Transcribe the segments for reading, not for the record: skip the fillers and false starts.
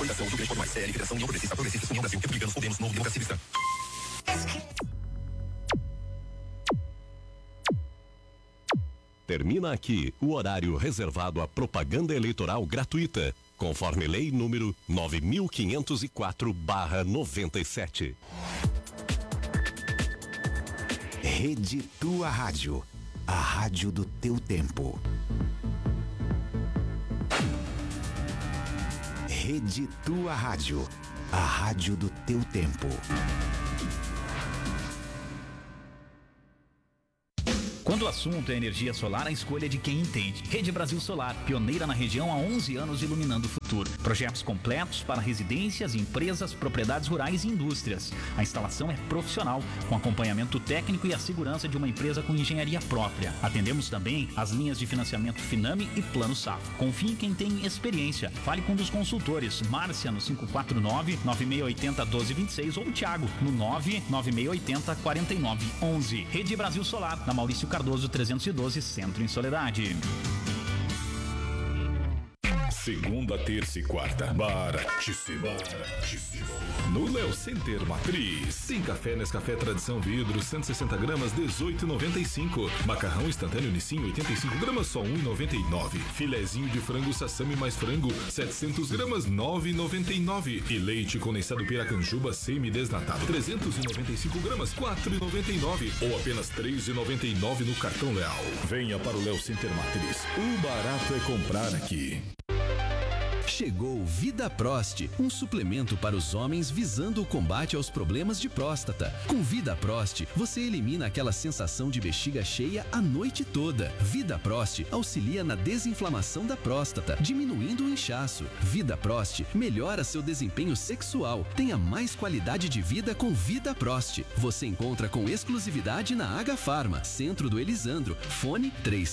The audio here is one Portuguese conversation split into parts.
Coligação Rio Grande Pode Mais, CL, Federação União Progressista, Progressistas, União Brasil, Republicanos, Podemos, Novo, Democracia Cristã. Termina aqui o horário reservado à propaganda eleitoral gratuita, conforme lei número 9504/97. Rede Tua Rádio, a rádio do teu tempo. Rede Tua Rádio, a rádio do teu tempo. Quando o assunto é energia solar, a escolha é de quem entende. Rede Brasil Solar, pioneira na região há 11 anos, iluminando o futuro. Projetos completos para residências, empresas, propriedades rurais e indústrias. A instalação é profissional, com acompanhamento técnico e a segurança de uma empresa com engenharia própria. Atendemos também as linhas de financiamento Finame e Plano Safra. Confie em quem tem experiência. Fale com um dos consultores. Márcia no 549-9680-1226 ou Thiago no 99680-4911. Rede Brasil Solar, na Maurício Cardoso 312, Centro em Soledade. Segunda, terça e quarta, baratíssimo. No Léo Center Matriz. Tem café Nescafé Tradição Vidro, 160 gramas, 18,95. Macarrão instantâneo Nissin, 85 gramas, só 1,99. Filezinho de frango Sassami mais frango, 700 gramas, 9,99. E leite condensado Piracanjuba semi-desnatado, 395 gramas, 4,99. Ou apenas 3,99 no cartão Leal. Venha para o Léo Center Matriz. O barato é comprar aqui. Chegou o Vida Prost, um suplemento para os homens visando o combate aos problemas de próstata. Com Vida Prost, você elimina aquela sensação de bexiga cheia a noite toda. Vida Prost auxilia na desinflamação da próstata, diminuindo o inchaço. Vida Prost melhora seu desempenho sexual. Tenha mais qualidade de vida com Vida Prost. Você encontra com exclusividade na Agafarma, Centro do Elisandro. Fone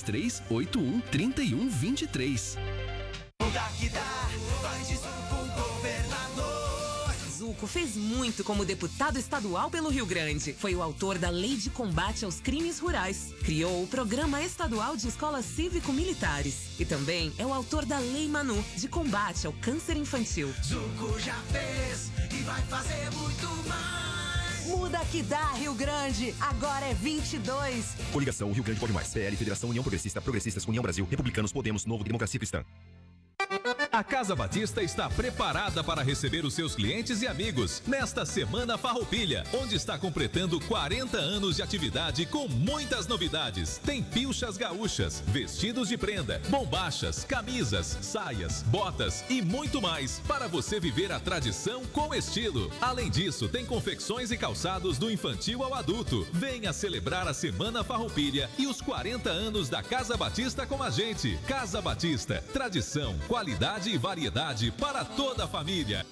3381-3123. Que dá, vai de Zuco, governador. Zuco fez muito como deputado estadual pelo Rio Grande. Foi o autor da Lei de Combate aos Crimes Rurais. Criou o Programa Estadual de Escolas Cívico-Militares. E também é o autor da Lei Manu, de combate ao câncer infantil. Zuco já fez e vai fazer muito mais. Muda que dá, Rio Grande. Agora é 22. Coligação Rio Grande Pode Mais, PL, Federação União Progressista, Progressistas, União Brasil, Republicanos, Podemos, Novo, Democracia Cristã. A Casa Batista está preparada para receber os seus clientes e amigos nesta Semana Farroupilha, onde está completando 40 anos de atividade com muitas novidades. Tem pilchas gaúchas, vestidos de prenda, bombachas, camisas, saias, botas e muito mais para você viver a tradição com estilo. Além disso, tem confecções e calçados do infantil ao adulto. Venha celebrar a Semana Farroupilha e os 40 anos da Casa Batista com a gente. Casa Batista, tradição, qualidade e variedade para toda a família.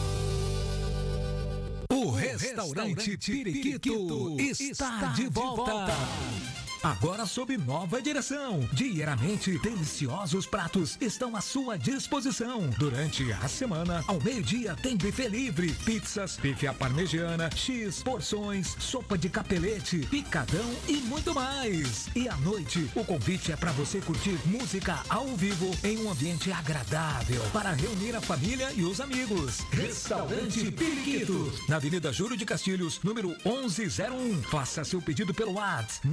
O Restaurante Periquito está de volta. Agora sob nova direção. Diariamente, deliciosos pratos estão à sua disposição. Durante a semana, ao meio-dia, tem buffet livre, pizzas, bife à parmegiana, X, porções, sopa de capelete, picadão e muito mais. E à noite, o convite é para você curtir música ao vivo em um ambiente agradável para reunir a família e os amigos. Restaurante Periquito, na Avenida Júlio de Castilhos, número 1101. Faça seu pedido pelo WhatsApp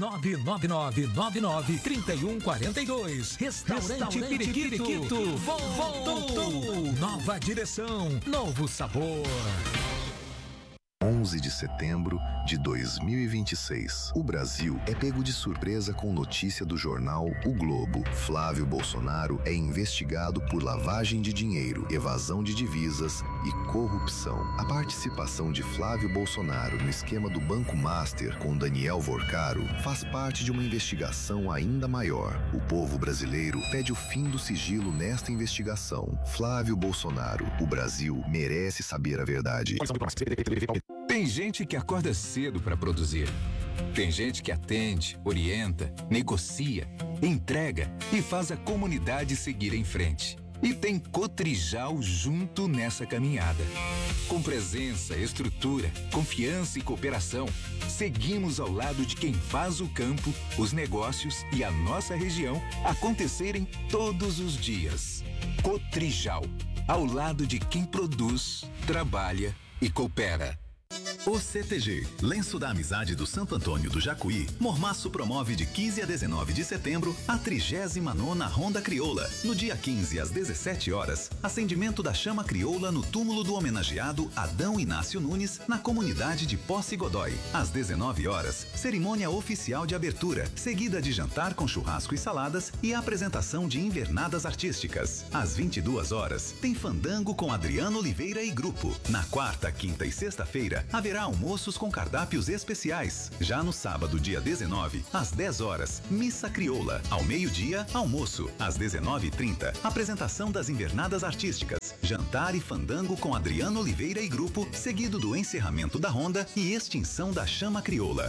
999993142. Restaurante Periquito voltou. Nova direção, novo sabor. 11 de setembro de 2026. O Brasil é pego de surpresa com notícia do jornal O Globo. Flávio Bolsonaro é investigado por lavagem de dinheiro, evasão de divisas e corrupção. A participação de Flávio Bolsonaro no esquema do Banco Master com Daniel Vorcaro faz parte de uma investigação ainda maior. O povo brasileiro pede o fim do sigilo nesta investigação. Flávio Bolsonaro, o Brasil merece saber a verdade. Tem gente que acorda cedo para produzir. Tem gente que atende, orienta, negocia, entrega e faz a comunidade seguir em frente. E tem Cotrijal junto nessa caminhada. Com presença, estrutura, confiança e cooperação, seguimos ao lado de quem faz o campo, os negócios e a nossa região acontecerem todos os dias. Cotrijal, ao lado de quem produz, trabalha e coopera. O CTG, Lenço da Amizade do Santo Antônio do Jacuí, Mormaço promove de 15 a 19 de setembro a 39ª Ronda Crioula. No dia 15 às 17 horas, acendimento da chama crioula no túmulo do homenageado Adão Inácio Nunes, na comunidade de Posse Godói. Às 19 horas, cerimônia oficial de abertura, seguida de jantar com churrasco e saladas e a apresentação de invernadas artísticas. Às 22 horas, tem fandango com Adriano Oliveira e grupo. Na quarta, quinta e sexta-feira, haverá almoços com cardápios especiais. Já no sábado, dia 19, às 10 horas, missa crioula. Ao meio-dia, almoço. Às 19h30, apresentação das invernadas artísticas. Jantar e fandango com Adriano Oliveira e grupo, seguido do encerramento da ronda e extinção da chama crioula.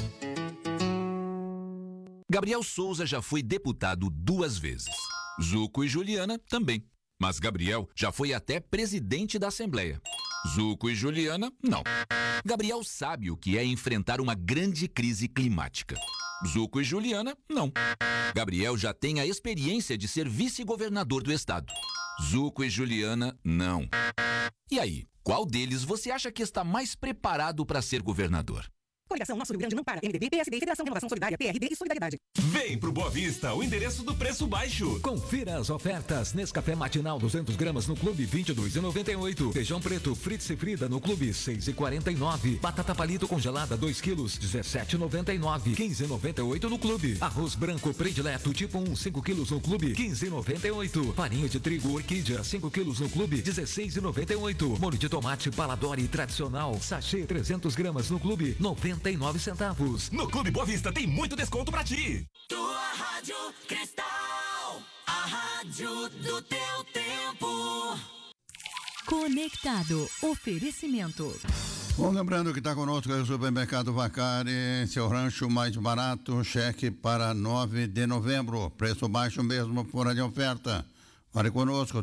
Gabriel Souza já foi deputado 2 vezes. Zuco e Juliana também. Mas Gabriel já foi até presidente da Assembleia. Zuco e Juliana, não. Gabriel sabe o que é enfrentar uma grande crise climática. Zuco e Juliana, não. Gabriel já tem a experiência de ser vice-governador do estado. Zuco e Juliana, não. E aí, qual deles você acha que está mais preparado para ser governador? Coligação Nosso Rio Grande não para. MDB, PSD, Federação Renovação Solidária, PRD e Solidariedade. Vem pro Boa Vista, o endereço do preço baixo. Confira as ofertas. Nescafé matinal 200 gramas no Clube 22,98. Feijão preto Fritz e Frida no Clube 6,49. Batata palito congelada 2 quilos 17,99. 15,98 no Clube. Arroz branco predileto tipo 1 5 quilos no Clube 15,98. Farinha de trigo Orquídea 5 quilos no Clube 16,98. Molho de tomate Paladori tradicional sachê 300 gramas no Clube 99 centavos. No Clube Boa Vista tem muito desconto pra ti. Tua Rádio Cristal, a rádio do teu tempo. Conectado. Oferecimento. Bom, lembrando que está conosco é o Supermercado Vacari, seu rancho mais barato, cheque para 9 de novembro. Preço baixo mesmo, fora de oferta. Fale conosco,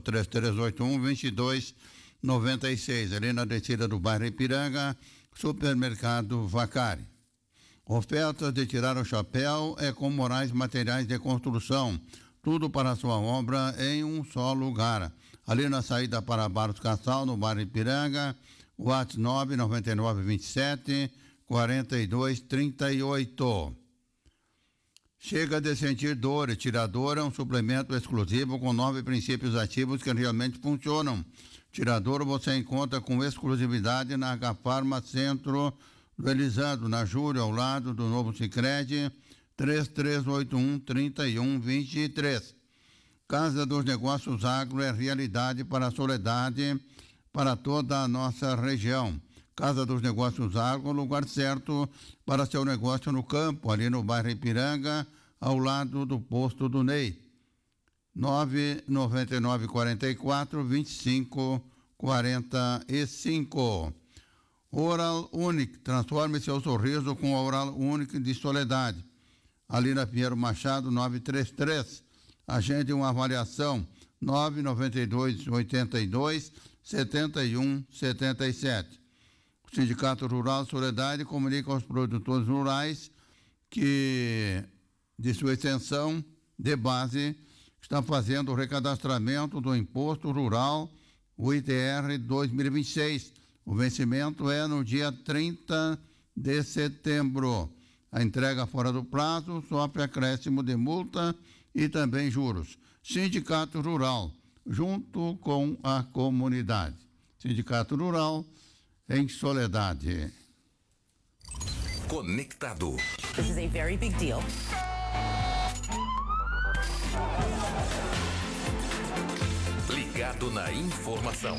3381-2296. Ali na descida do bairro Ipiranga, Supermercado Vacari. Ofertas de tirar o chapéu é com Moraes Materiais de Construção. Tudo para a sua obra em um só lugar. Ali na saída para Barros Cassal, no bairro Ipiranga, WhatsApp 99927-4238. Chega de sentir dor. Tirador é um suplemento exclusivo com 9 princípios ativos que realmente funcionam. Tirador você encontra com exclusividade na H-Farma Centro do Elisandro, na Júlia, ao lado do novo Sicredi, 3381-3123. Casa dos Negócios Agro é realidade para a Soledade, para toda a nossa região. Casa dos Negócios Agro, lugar certo para seu negócio no campo, ali no bairro Ipiranga, ao lado do posto do Ney. 99944-2545. Oral Unique, transforme seu sorriso com Oral Unique de Soledade. Ali na Pinheiro Machado, 933. Agende uma avaliação, 992-82-71-77. O Sindicato Rural Soledade comunica aos produtores rurais que, de sua extensão de base, está fazendo o recadastramento do Imposto Rural, o ITR 2026. O vencimento é no dia 30 de setembro. A entrega fora do prazo sofre acréscimo de multa e também juros. Sindicato Rural, junto com a comunidade. Sindicato Rural em Soledade. Conectado. This is a very big deal. Ligado na informação.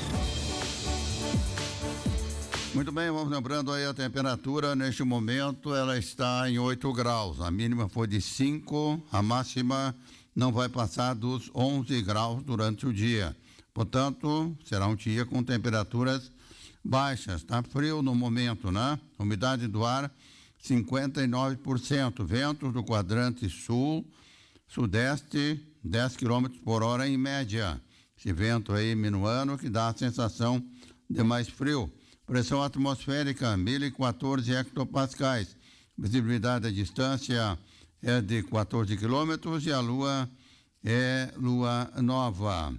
Muito bem, vamos lembrando aí a temperatura. Neste momento ela está em 8 graus. A mínima foi de 5, a máxima não vai passar dos 11 graus durante o dia. Portanto, será um dia com temperaturas baixas. Está frio no momento, né? Umidade do ar 59%. Ventos do quadrante sul, sudeste, 10 km por hora em média. Esse vento aí minuano que dá a sensação de mais frio. Pressão atmosférica 1014 hectopascais. Visibilidade à distância é de 14 quilômetros e a lua é lua nova.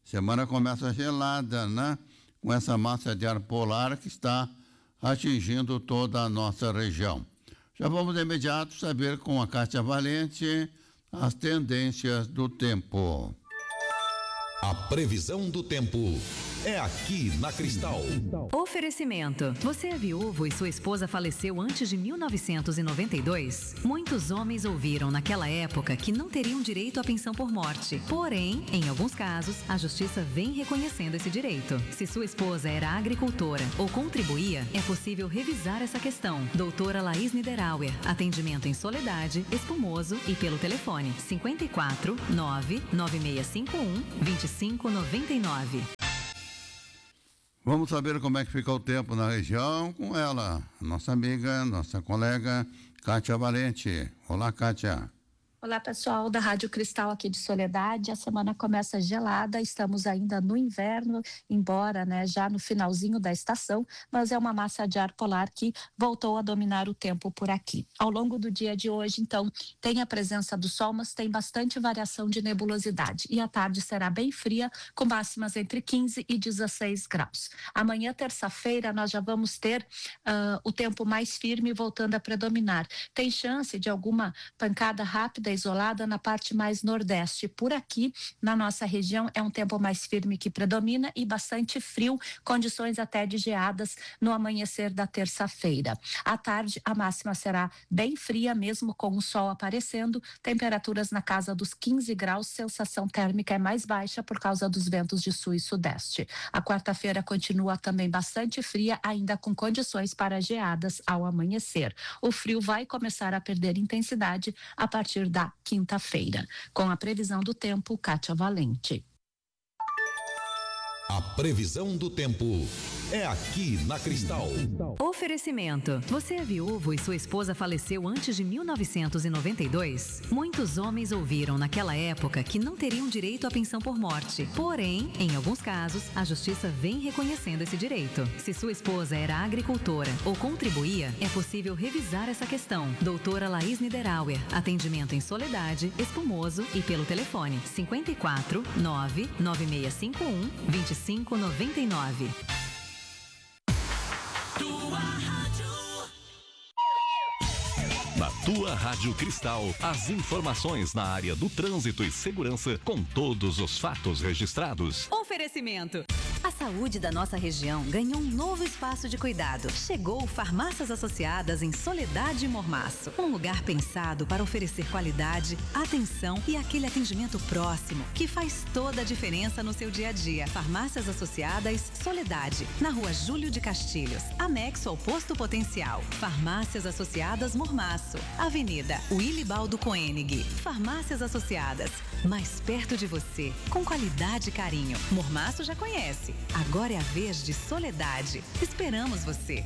Semana começa gelada, né? Com essa massa de ar polar que está atingindo toda a nossa região. Já vamos de imediato saber com a Kátia Valente as tendências do tempo. A previsão do tempo é aqui na Cristal. Oferecimento. Você é viúvo e sua esposa faleceu antes de 1992? Muitos homens ouviram naquela época que não teriam direito à pensão por morte. Porém, em alguns casos, a justiça vem reconhecendo esse direito. Se sua esposa era agricultora ou contribuía, é possível revisar essa questão. Doutora Laís Niederauer. Atendimento em Soledade, Espumoso e pelo telefone 54 99651 2599. Vamos saber como é que fica o tempo na região com ela, nossa amiga, nossa colega, Kátia Valente. Olá, Kátia. Olá, pessoal da Rádio Cristal aqui de Soledade. A semana começa gelada, estamos ainda no inverno, embora, já no finalzinho da estação, mas é uma massa de ar polar que voltou a dominar o tempo por aqui. Ao longo do dia de hoje, então, tem a presença do sol, mas tem bastante variação de nebulosidade. E a tarde será bem fria, com máximas entre 15 e 16 graus. Amanhã, terça-feira, nós já vamos ter o tempo mais firme voltando a predominar. Tem chance de alguma pancada rápida isolada na parte mais nordeste. Por aqui, na nossa região, é um tempo mais firme que predomina e bastante frio, condições até de geadas no amanhecer da terça-feira. À tarde, a máxima será bem fria, mesmo com o sol aparecendo, temperaturas na casa dos 15 graus, sensação térmica é mais baixa por causa dos ventos de sul e sudeste. A quarta-feira continua também bastante fria, ainda com condições para geadas ao amanhecer. O frio vai começar a perder intensidade a partir da quinta-feira. Com a previsão do tempo, Kátia Valente. A previsão do tempo é aqui na Cristal. Oferecimento. Você é viúvo e sua esposa faleceu antes de 1992? Muitos homens ouviram naquela época que não teriam direito à pensão por morte. Porém, em alguns casos, a justiça vem reconhecendo esse direito. Se sua esposa era agricultora ou contribuía, é possível revisar essa questão. Doutora Laís Niederauer. Atendimento em Soledade, Espumoso e pelo telefone 54 99651 2599. Na tua Rádio Cristal, as informações na área do trânsito e segurança com todos os fatos registrados. Oferecimento. A saúde da nossa região ganhou um novo espaço de cuidado. Chegou Farmácias Associadas em Soledade e Mormaço. Um lugar pensado para oferecer qualidade, atenção e aquele atendimento próximo que faz toda a diferença no seu dia a dia. Farmácias Associadas Soledade, na Rua Júlio de Castilhos, anexo ao Posto Potencial. Farmácias Associadas Mormaço, Avenida Wilibaldo Koenig. Farmácias Associadas, mais perto de você, com qualidade e carinho. Mormaço já conhece. Agora é a vez de Soledade. Esperamos você.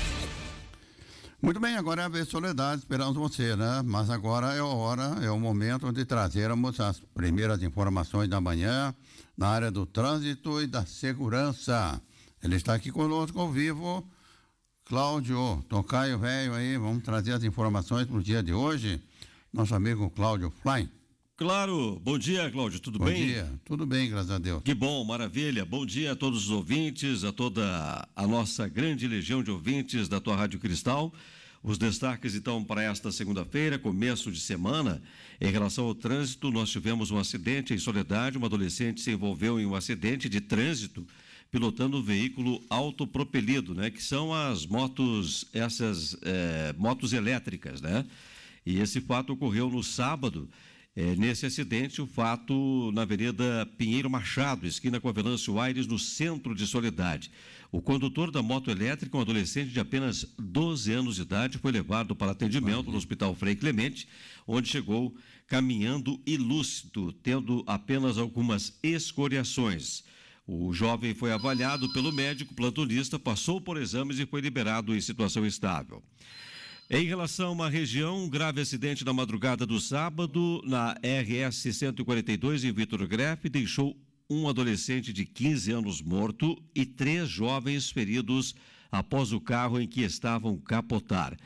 Muito bem, agora é a vez de Soledade, esperamos você, né? Mas agora é o momento de trazermos as primeiras informações da manhã na área do trânsito e da segurança. Ele está aqui conosco ao vivo, Cláudio Tocaio Velho aí, vamos trazer as informações para o dia de hoje. Nosso amigo Cláudio Fly. Claro, bom dia, Cláudio, tudo bem? Bom dia, tudo bem, graças a Deus. Que bom, maravilha, bom dia a todos os ouvintes, a toda a nossa grande legião de ouvintes da tua Rádio Cristal. Os destaques, então, para esta segunda-feira, começo de semana, em relação ao trânsito, nós tivemos um acidente em Soledade, uma adolescente se envolveu em um acidente de trânsito, pilotando um veículo autopropelido, né, que são as motos, motos elétricas, né? E esse fato ocorreu no sábado. Nesse acidente, o fato na Avenida Pinheiro Machado, esquina com a Venâncio Aires, no centro de Soledade. O condutor da moto elétrica, um adolescente de apenas 12 anos de idade, foi levado para atendimento no Hospital Frei Clemente, onde chegou caminhando ilúcido, tendo apenas algumas escoriações. O jovem foi avaliado pelo médico plantonista, passou por exames e foi liberado em situação estável. Em relação à região, um grave acidente na madrugada do sábado, na RS 142, em Vitor Greff, deixou um adolescente de 15 anos morto e 3 jovens feridos após o carro em que estavam capotar.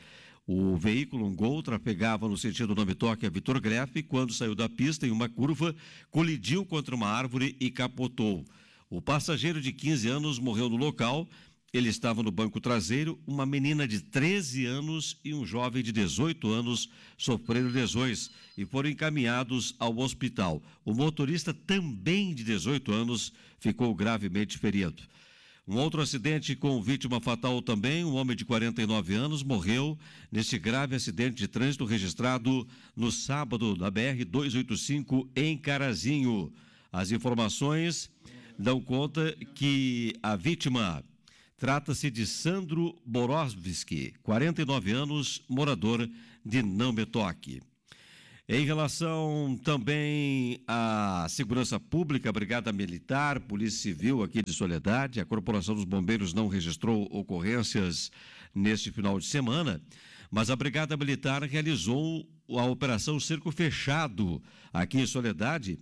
O veículo, um Gol, trafegava no sentido Nome Toque a Vitor Greff, quando saiu da pista em uma curva, colidiu contra uma árvore e capotou. O passageiro de 15 anos morreu no local. Ele estava no banco traseiro. Uma menina de 13 anos e um jovem de 18 anos sofreram lesões e foram encaminhados ao hospital. O motorista, também de 18 anos, ficou gravemente ferido. Um outro acidente com vítima fatal também, um homem de 49 anos morreu neste grave acidente de trânsito registrado no sábado na BR-285 em Carazinho. As informações dão conta que a vítima trata-se de Sandro Borowski, 49 anos, morador de Não Me Toque. Em relação também à segurança pública, Brigada Militar, Polícia Civil aqui de Soledade, a Corporação dos Bombeiros não registrou ocorrências neste final de semana, mas a Brigada Militar realizou a Operação Cerco Fechado aqui em Soledade.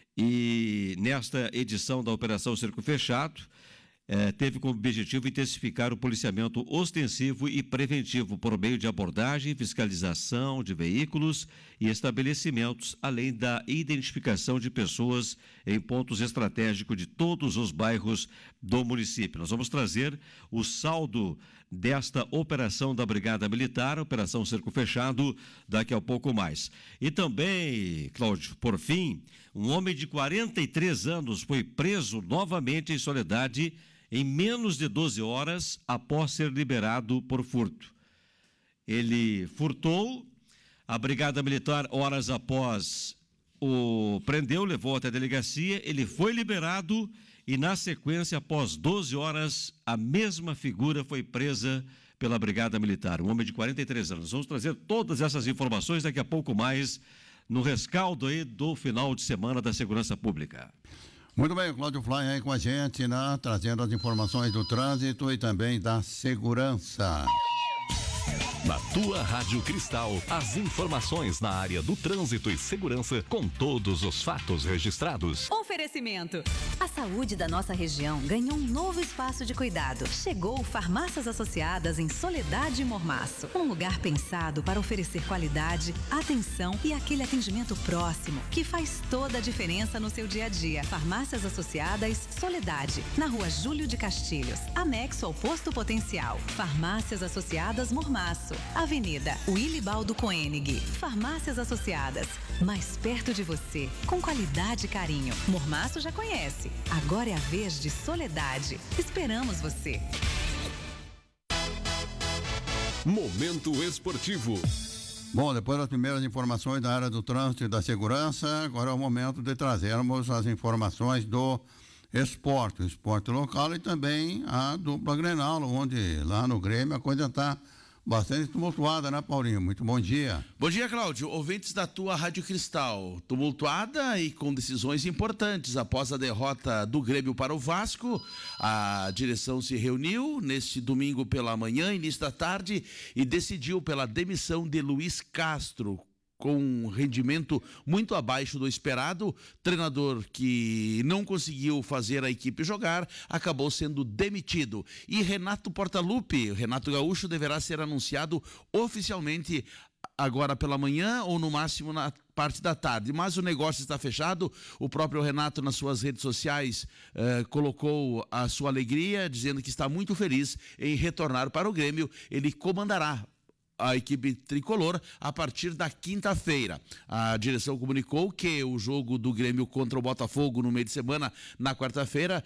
E nesta edição da Operação Cerco Fechado, teve como objetivo intensificar o policiamento ostensivo e preventivo por meio de abordagem, fiscalização de veículos e estabelecimentos, além da identificação de pessoas em pontos estratégicos de todos os bairros do município. Nós vamos trazer o saldo desta operação da Brigada Militar, Operação Cerco Fechado, daqui a pouco mais. E também, Cláudio, por fim, um homem de 43 anos foi preso novamente em Soledade em menos de 12 horas após ser liberado por furto. Ele furtou, a Brigada Militar, horas após, o prendeu, levou até a delegacia, ele foi liberado e, na sequência, após 12 horas, a mesma figura foi presa pela Brigada Militar, um homem de 43 anos. Vamos trazer todas essas informações daqui a pouco mais no rescaldo aí do final de semana da segurança pública. Muito bem, o Cláudio Fly aí com a gente, né? Trazendo as informações do trânsito e também da segurança. Na tua Rádio Cristal, as informações na área do trânsito e segurança com todos os fatos registrados. Oferecimento. A saúde da nossa região ganhou um novo espaço de cuidado. Chegou Farmácias Associadas em Soledade e Mormaço. Um lugar pensado para oferecer qualidade, atenção e aquele atendimento próximo que faz toda a diferença no seu dia a dia. Farmácias Associadas Soledade, na Rua Júlio de Castilhos, anexo ao Posto Potencial. Farmácias Associadas Mormaço, Avenida Wilibaldo Koenig. Farmácias Associadas, mais perto de você, com qualidade e carinho. Mormaço já conhece, agora é a vez de Soledade. Esperamos você. Momento esportivo. Bom, depois das primeiras informações da área do trânsito e da segurança, agora é o momento de trazermos as informações do esporte, o esporte local e também a dupla Grenal, onde lá no Grêmio a coisa está bastante tumultuada, né, Paulinho? Muito bom dia. Bom dia, Cláudio. Ouvintes da tua Rádio Cristal. Tumultuada e com decisões importantes. Após a derrota do Grêmio para o Vasco, a direção se reuniu neste domingo pela manhã, início da tarde, e decidiu pela demissão de Luiz Castro, com um rendimento muito abaixo do esperado. Treinador que não conseguiu fazer a equipe jogar, acabou sendo demitido. E Renato Portaluppi, o Renato Gaúcho, deverá ser anunciado oficialmente agora pela manhã ou no máximo na parte da tarde, mas o negócio está fechado. O próprio Renato nas suas redes sociais colocou a sua alegria, dizendo que está muito feliz em retornar para o Grêmio. Ele comandará a equipe tricolor a partir da quinta-feira. A direção comunicou que o jogo do Grêmio contra o Botafogo no meio de semana, na quarta-feira,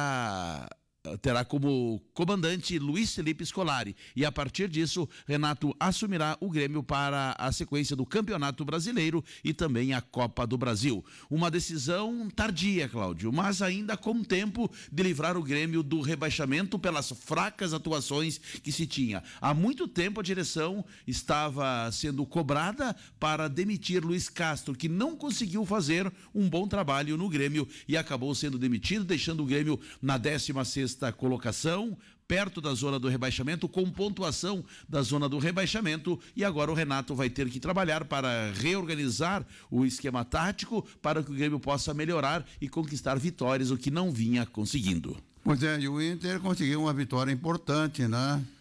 terá como comandante Luiz Felipe Scolari, e a partir disso Renato assumirá o Grêmio para a sequência do Campeonato Brasileiro e também a Copa do Brasil. Uma decisão tardia, Cláudio, mas ainda com tempo de livrar o Grêmio do rebaixamento pelas fracas atuações que se tinha. Há muito tempo a direção estava sendo cobrada para demitir Luiz Castro, que não conseguiu fazer um bom trabalho no Grêmio e acabou sendo demitido, deixando o Grêmio na 16ª colocação, perto da zona do rebaixamento, com pontuação da zona do rebaixamento, e agora o Renato vai ter que trabalhar para reorganizar o esquema tático para que o Grêmio possa melhorar e conquistar vitórias, o que não vinha conseguindo. Pois é, e o Inter conseguiu uma vitória importante, né?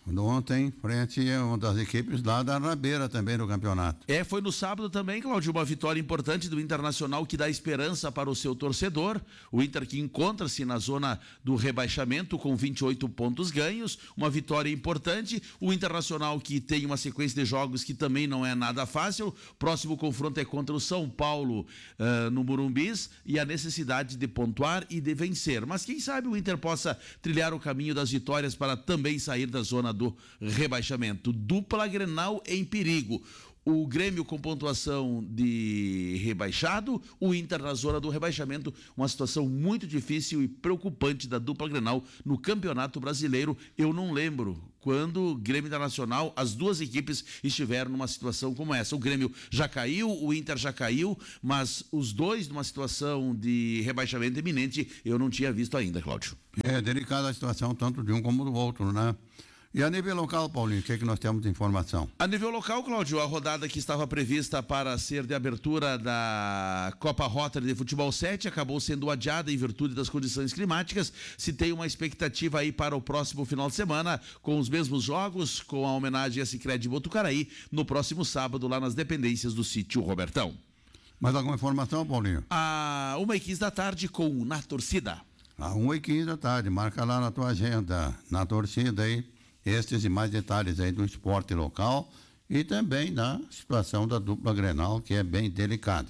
ontem, frente a uma das equipes lá da Rabeira também no campeonato. Foi no sábado também, Cláudio, uma vitória importante do Internacional que dá esperança para o seu torcedor. O Inter que encontra-se na zona do rebaixamento com 28 pontos ganhos, uma vitória importante. O Internacional que tem uma sequência de jogos que também não é nada fácil. Próximo confronto é contra o São Paulo no Morumbis e a necessidade de pontuar e de vencer. Mas quem sabe o Inter possa trilhar o caminho das vitórias para também sair da zona do rebaixamento. Dupla Grenal em perigo. O Grêmio com pontuação de rebaixado, o Inter na zona do rebaixamento, uma situação muito difícil e preocupante da dupla Grenal no Campeonato Brasileiro. Eu não lembro quando o Grêmio Internacional, as duas equipes estiveram numa situação como essa. O Grêmio já caiu, o Inter já caiu, mas os dois numa situação de rebaixamento iminente eu não tinha visto ainda, Cláudio. É delicada a situação tanto de um como do outro, né? E a nível local, Paulinho, o que nós temos de informação? A nível local, Cláudio, a rodada que estava prevista para ser de abertura da Copa Rotary de Futebol 7 acabou sendo adiada em virtude das condições climáticas. Se tem uma expectativa aí para o próximo final de semana, com os mesmos jogos, com a homenagem a Sicredi Botucaraí, no próximo sábado, lá nas dependências do sítio Robertão. Mais alguma informação, Paulinho? 1h15 da tarde com Na Torcida. 1h15 da tarde, marca lá na tua agenda, Na Torcida aí. Estes e mais detalhes aí do esporte local e também da situação da dupla Grenal, que é bem delicada.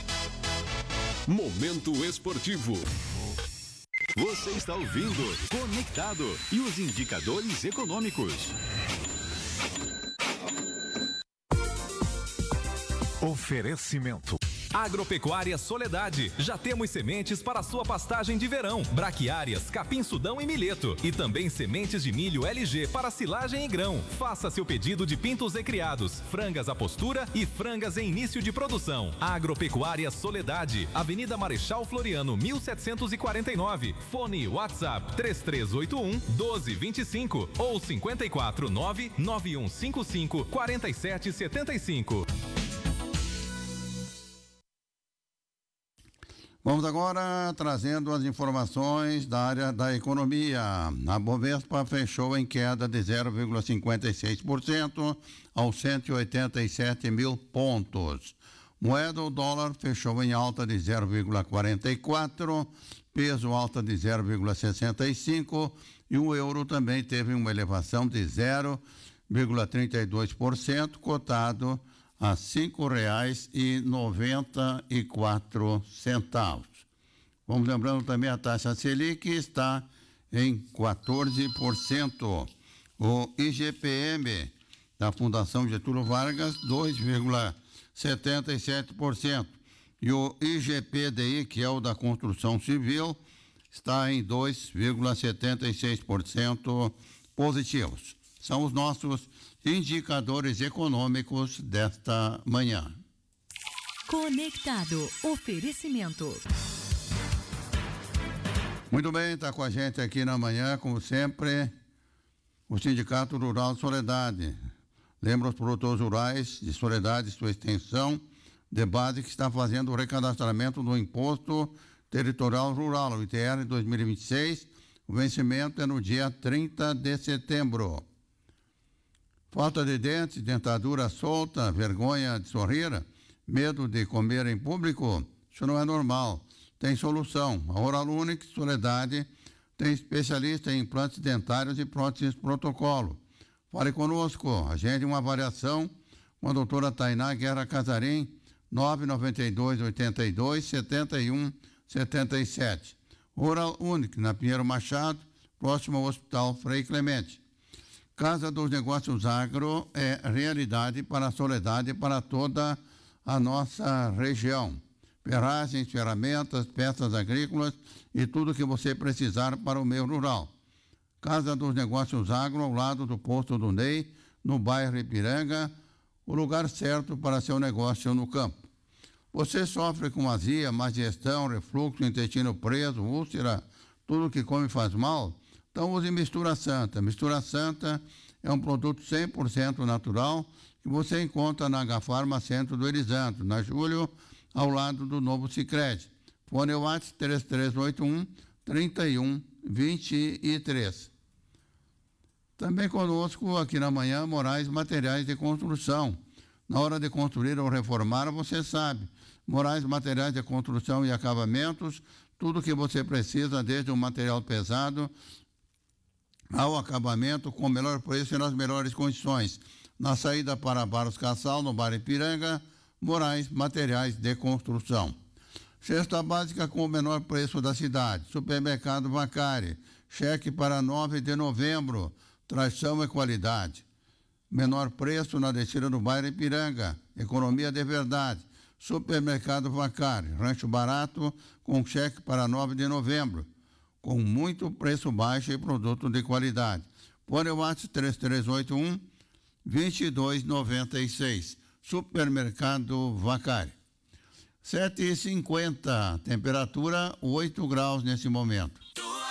Momento esportivo. Você está ouvindo Conectado e os indicadores econômicos. Oferecimento. Agropecuária Soledade. Já temos sementes para sua pastagem de verão. Braquiárias, capim sudão e milheto. E também sementes de milho LG para silagem e grão. Faça seu pedido de pintos recriados, frangas à postura e frangas em início de produção. Agropecuária Soledade. Avenida Marechal Floriano, 1749. Fone WhatsApp 3381-1225 ou 549-9155-4775. Vamos agora trazendo as informações da área da economia. A Bovespa fechou em queda de 0,56% aos 187 mil pontos. Moeda, o dólar fechou em alta de 0,44%, peso alta de 0,65% e o euro também teve uma elevação de 0,32%, cotado a R$ 5,94. Vamos lembrando também a taxa Selic está em 14%. O IGPM da Fundação Getúlio Vargas, 2,77%. E o IGPDI, que é o da construção civil, está em 2,76% positivos. São os nossos indicadores econômicos desta manhã. Conectado. Oferecimento. Muito bem, está com a gente aqui na manhã, como sempre, o Sindicato Rural Soledade. Lembra os produtores rurais de Soledade, sua extensão de base, que está fazendo o recadastramento do Imposto Territorial Rural, o ITR 2026. O vencimento é no dia 30 de setembro. Falta de dentes, dentadura solta, vergonha de sorrir, medo de comer em público? Isso não é normal. Tem solução. A Oral Unique Soledade tem especialista em implantes dentários e próteses protocolo. Fale conosco. Agende uma avaliação com a doutora Tainá Guerra Casarim, 992-82-71-77. Oral Unique, na Pinheiro Machado, próximo ao Hospital Frei Clemente. Casa dos Negócios Agro é realidade para a Soledade e para toda a nossa região. Ferragens, ferramentas, peças agrícolas e tudo que você precisar para o meio rural. Casa dos Negócios Agro, ao lado do posto do Ney, no bairro Ipiranga, o lugar certo para seu negócio no campo. Você sofre com azia, má digestão, refluxo, intestino preso, úlcera, tudo que come faz mal? Então use Mistura Santa. Mistura Santa é um produto 100% natural que você encontra na Agafarma Centro do Elisandro, na Júlio, ao lado do novo Sicredi. Fone WhatsApp 3381-3123. Também conosco aqui na manhã, Moraes Materiais de Construção. Na hora de construir ou reformar, você sabe. Moraes Materiais de Construção e Acabamentos, tudo que você precisa, desde um material pesado ao acabamento, com o melhor preço e nas melhores condições. Na saída para Barros Cassal, no Bar Ipiranga, Moraes Materiais de Construção. Cesta básica com o menor preço da cidade. Supermercado Vacari. Cheque para 9 de novembro. Traição e qualidade. Menor preço na descida do bairro Ipiranga. Economia de verdade. Supermercado Vacari. Rancho barato com cheque para 9 de novembro. Com muito preço baixo e produto de qualidade. Fone WhatsApp 3381-2296. Supermercado Vacari. 7h50, temperatura 8 graus nesse momento.